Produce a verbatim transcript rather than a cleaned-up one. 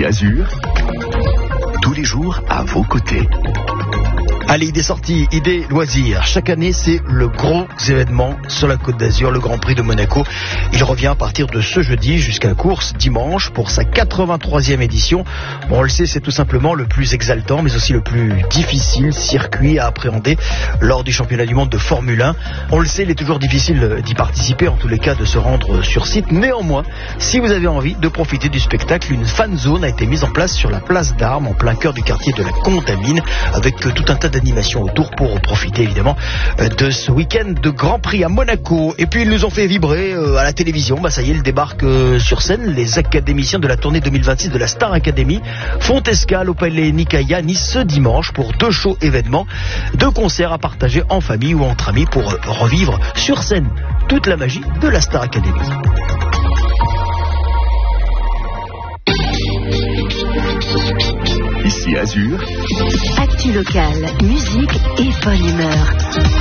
Ici Azur, tous les jours à vos côtés. Allez, idées sorties, idées loisirs. Chaque année, c'est le gros événement sur la Côte d'Azur, le Grand Prix de Monaco. Il revient à partir de ce jeudi jusqu'à la course dimanche pour sa quatre-vingt-troisième édition. Bon, on le sait, c'est tout simplement le plus exaltant, mais aussi le plus difficile circuit à appréhender lors du championnat du monde de Formule un. On le sait, il est toujours difficile d'y participer, en tous les cas de se rendre sur site. Néanmoins, si vous avez envie de profiter du spectacle, une fan zone a été mise en place sur la place d'Armes, en plein cœur du quartier de la Contamine, avec tout un tas d'animation autour pour profiter évidemment de ce week-end de Grand Prix à Monaco. Et puis ils nous ont fait vibrer euh, à la télévision. Bah ça y est, ils débarquent euh, sur scène. Les académiciens de la tournée deux mille vingt-six de la Star Academy font escale au Palais Nicaïa à Nice ce dimanche pour deux shows événements, deux concerts à partager en famille ou entre amis pour euh, revivre sur scène toute la magie de la Star Academy. Ici Azur, Actu locale, musique et bonne humeur.